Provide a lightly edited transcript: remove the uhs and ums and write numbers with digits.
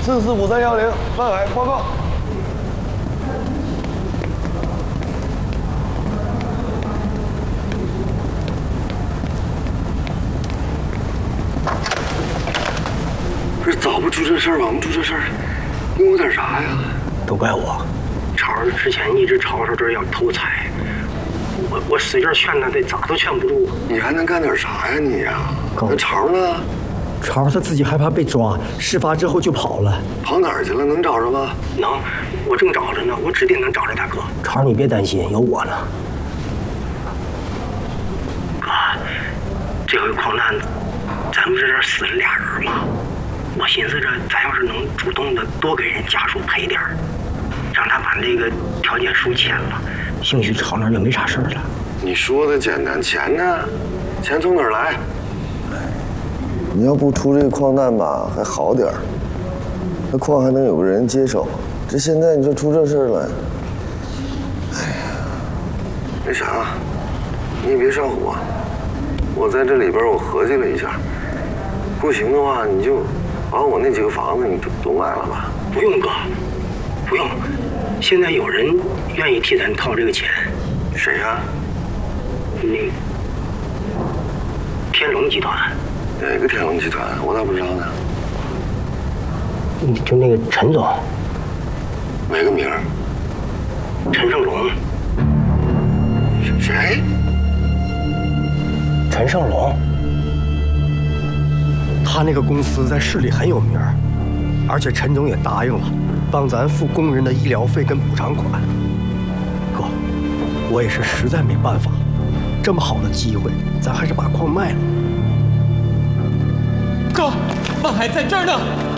445310，万海报告。 不是早不出这事儿，晚不出这事儿，用我点啥呀？ 都怪我。 超儿之前一直吵着这要偷菜，我使劲劝他，得咋都劝不住。 你还能干点啥呀你呀？那超呢？ 超他自己害怕被抓，事发之后就跑了。 跑哪儿去了？能找着吗？ 能，我正找着呢，我指定能找着大哥。 超，你别担心，有我呢。 哥，这回矿难，咱不是这死了俩人吗？我寻思着，咱要是能主动的多给人家属赔点儿，让他把那个条件书签了， 兴许超那就没啥事儿了。 你说的简单，钱呢？钱从哪儿来？你要不出这个矿难吧，还好点儿，那矿还能有个人接手。这现在你说出这事儿来，哎呀，那啥，你也别上火。我在这里边我合计了一下，不行的话你就把我那几个房子你都卖了吧。 不用哥，不用，现在有人愿意替咱掏这个钱。 谁呀？ 那天龙集团。 哪个天龙集团？我咋不知道呢？ 就那个陈总。 哪个名儿？ 陈胜龙。 谁？ 陈胜龙。他那个公司在市里很有名，而且陈总也答应了，帮咱付工人的医疗费跟补偿款。哥，我也是实在没办法，这么好的机会，咱还是把矿卖了。 哥，万海在这儿呢。